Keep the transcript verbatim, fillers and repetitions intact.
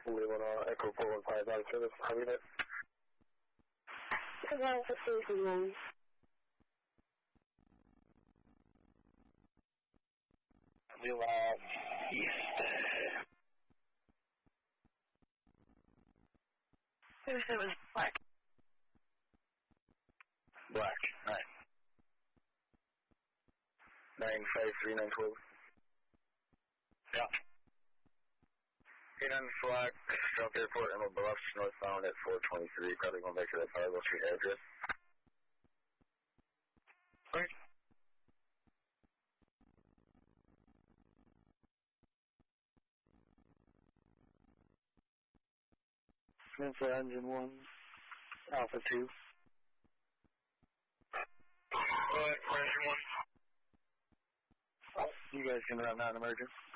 Leland, uh, Echo four one five out of service. How unit? Hello, it's Leland. Leland East. It was black. Black, nine. nine five three nine twelve. Yeah. eight nine Black, South Airport, Emerald Bluffs, northbound at four twenty-three. Probably going back to that Fargo Street address. Right. Smith engine one, Alpha two. Go ahead, engine one. You guys can run non-emergent.